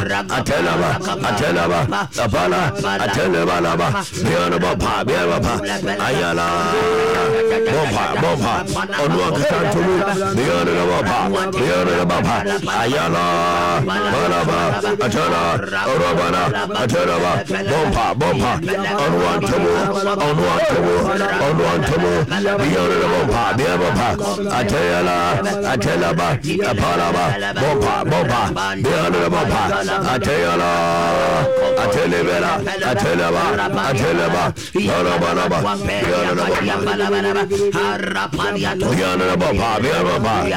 atelaba, atelaba, apala, atelaba laba, bianaba pa, bianaba, ayala, bomba, bomba, onwa katantulu, bianaba pa, bianaba pa, ayala, balaba, atala, orabana, atalaba, bomba, bomba, onwa tabu, bianaba pa, bianaba, atala, atelaba, apalaba, bomba, bomba, bianaba pa, atala, atelebela, atelaba, atelaba, orabana, bianaba, bianaba,